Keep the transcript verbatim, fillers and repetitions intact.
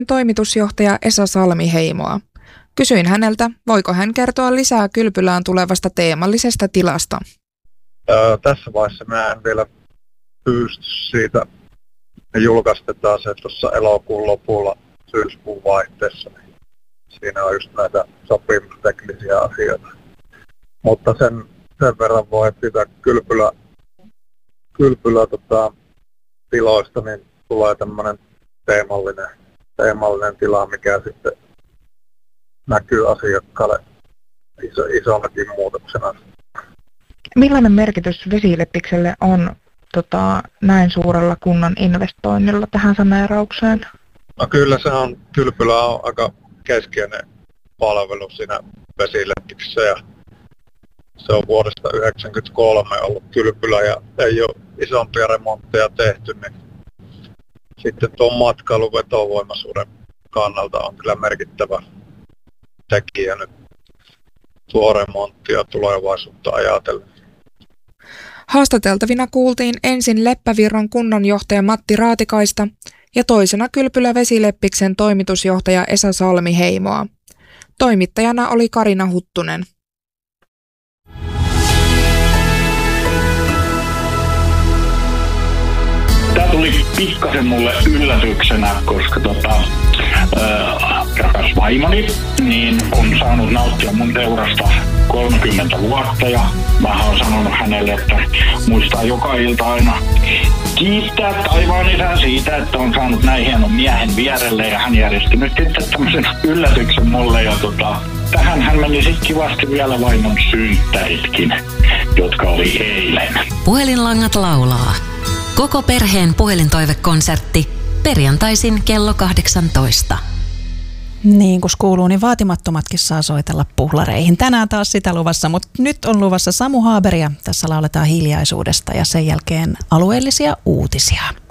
toimitusjohtaja Esa Salmi-Heimoa. Kysyin häneltä, voiko hän kertoa lisää Kylpylään tulevasta teemallisesta tilasta. Öö, tässä vaiheessa mä en vielä pysty siitä. Me julkaistetaan se tuossa elokuun lopulla syyskuun vaihteessa. Siinä on just näitä sopimusteknisiä asioita. Mutta sen, sen verran voi, että sitä kylpylä, kylpylä tota, tiloista niin tulee tämmöinen teemallinen, teemallinen tila, mikä sitten näkyy asiakkaalle iso, isonnakin muutoksena. Millainen merkitys Vesileppikselle on tota, näin suurella kunnan investoinnilla tähän saneeraukseen? No kyllä se on, Kylpylä on aika keskeinen palvelu siinä Vesileppiksessä ja se on vuodesta yhdeksänkymmentäkolme ollut Kylpylä ja ei ole isompia remontteja tehty, niin sitten tuon matkailun vetovoimaisuuden kannalta on kyllä merkittävä tekijä nyt tuo remontti ja tulevaisuutta ajatellen. Haastateltavina kuultiin ensin Leppävirran kunnanjohtaja Matti Raatikaista ja toisena Kylpylä Vesileppiksen toimitusjohtaja Esa Salmi-Heimoa. Toimittajana oli Karina Huttunen. Tämä tuli pikkasen mulle yllätyksenä, koska tota, äh, rakas vaimoni niin on saanut nauttia mun seurasta kolmekymmentä vuotta ja mä oon sanonut hänelle, että muistaa joka ilta aina kiittää taivaan isän siitä, että on saanut näin hienon miehen vierelle ja hän järjesti nyt sitten tämmöisen yllätyksen mulle ja tota, tähän hän meni sitten kivasti vielä vaimon synttäritkin, jotka oli eilen. Puhelinlangat laulaa. Koko perheen puhelintoivekonsertti perjantaisin kello kahdeksantoista. Niin kuin kuuluu, niin vaatimattomatkin saa soitella puhlareihin. Tänään taas sitä luvassa, mutta nyt on luvassa Samu Haaberia. Tässä lauletaan hiljaisuudesta ja sen jälkeen alueellisia uutisia.